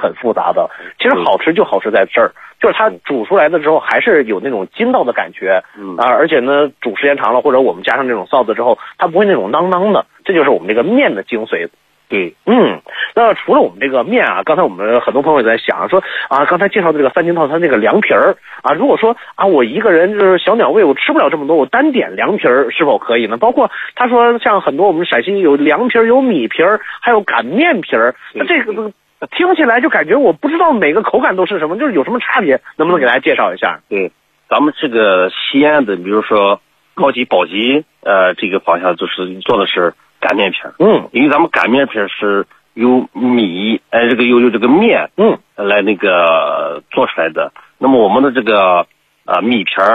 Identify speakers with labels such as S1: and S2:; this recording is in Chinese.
S1: 很复杂的。其实好吃就好吃在这儿，就是它煮出来的之后还是有那种筋道的感觉，而且呢煮时间长了，或者我们加上这种臊子之后，它不会那种囔囔的，这就是我们这个面的精髓。
S2: 对，
S1: 那除了我们这个面啊，刚才我们很多朋友也在想说啊，刚才介绍的这个3斤套餐这个凉皮儿啊，如果说啊我一个人就是小鸟胃，我吃不了这么多，我单点凉皮儿是否可以呢？包括他说像很多我们陕西有凉皮儿、有米皮儿，还有擀面皮儿，那这个听起来就感觉我不知道每个口感都是什么，就是有什么差别，能不能给大家介绍一下？
S2: 对，咱们这个西安的，比如说高级宝鸡，这个方向就是做的是擀面皮儿，因为咱们擀面皮儿是由米，这个有这个面，来那个做出来的。那么我们的这个米皮儿